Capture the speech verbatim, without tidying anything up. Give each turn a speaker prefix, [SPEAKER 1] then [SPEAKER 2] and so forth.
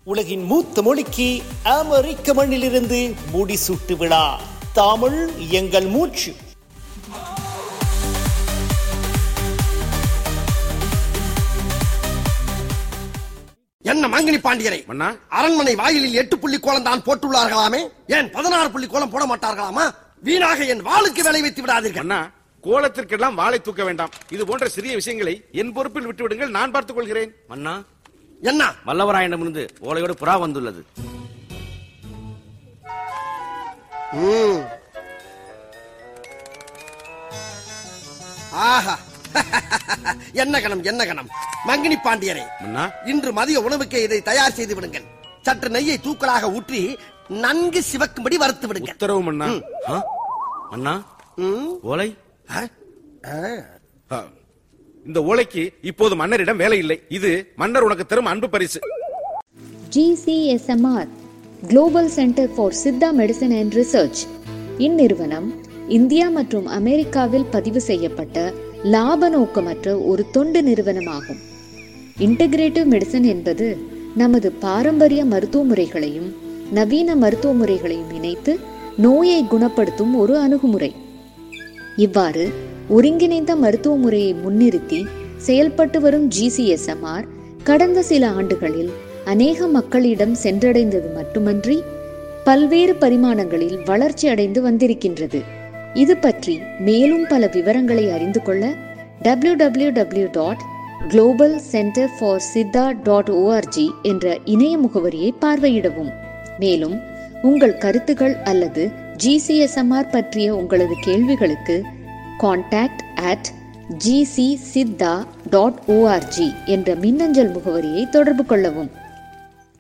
[SPEAKER 1] உலகின் மூத்த மொழிக்கு அமெரிக்க மண்ணிலிருந்து முடிசூட்டு விழா. தமிழ் எங்கள் மூச்சு.
[SPEAKER 2] என்ன மங்கினி பாண்டியரை அரண்மனை வாயிலில் எட்டு புள்ளி கோலம் தான் போட்டுள்ளார்களாமே, ஏன் பதினாறு புள்ளி கோலம் போட மாட்டார்களாமா? வீணாக என் வாளுக்கு விளை வைத்து விடாதீர்கள்.
[SPEAKER 3] கோலத்திற்கெல்லாம் வாளை தூக்க வேண்டாம். இது போன்ற சிறிய விஷயங்களை என் பொறுப்பில் விட்டுவிடுங்கள், நான் பார்த்துக் கொள்கிறேன்.
[SPEAKER 4] மன்னா,
[SPEAKER 2] என்ன
[SPEAKER 4] வல்லவராயனிடமிருந்து ஓலையோடு புறா வந்துள்ளது.
[SPEAKER 2] ஆஹா, என்ன கணம் என்ன கணம். மங்கினி பாண்டியரே, இன்று மதிய உணவுக்கு இதை தயார் செய்து விடுங்கள். சற்று நெய்யை தூக்கலாக ஊற்றி நன்கு சிவக்கும்படி வறுத்து விடுங்கள்.
[SPEAKER 4] உத்தரவு மன்னா. மன்னா, ஓலை.
[SPEAKER 3] இந்த ஓலைக்கு இப்போது மன்னரிடம் வேலை இல்லை. இது மன்னர் உனக்கு தரும் அன்பு பரிசு.
[SPEAKER 5] G C S M R global centre for Siddha medicine and research இந்நிறுவனம் இந்தியா மற்றும் அமெரிக்காவில் பதிவு செய்யப்பட்ட லாப நோக்கமற்ற ஒரு தொண்டு நிறுவனமாகும். இன்டகிரேட்டிவ் மெடிசன் என்பது நமது பாரம்பரிய மருத்துவ முறைகளையும் நவீன மருத்துவ முறைகளையும் இணைத்து நோயை குணப்படுத்தும் ஒரு அணுகுமுறை. இவ்வாறு ஒருங்கிணைந்த மருத்துவ முறையை முன்னிறுத்தி செயல்பட்டு வரும் G C S M R கடந்த சில ஆண்டுகளில் அநேக மக்களிடம் சென்றடைந்தது மட்டுமன்றி பல்வேறு பரிமாணங்களில் வளர்ச்சி அடைந்து வந்திருக்கின்றது. இது பற்றி மேலும் பல விவரங்களை அறிந்து கொள்ள W W W dot global centre for Siddha dot O R G என்ற இணைய முகவரியை பார்வையிடவும். மேலும் உங்கள் கருத்துகள் அல்லது G C S M R பற்றிய உங்களது கேள்விகளுக்கு contact at G C Siddha dot O R G என்ற மின்னஞ்சல் முகவரியை தொடர்பு கொள்ளவும்.